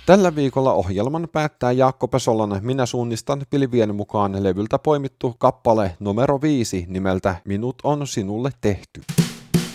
Tällä viikolla ohjelman päättää Jaakko Pesolan Minä suunnistan pilvien mukaan levyltä poimittu kappale numero 5 nimeltä Minut on sinulle tehty.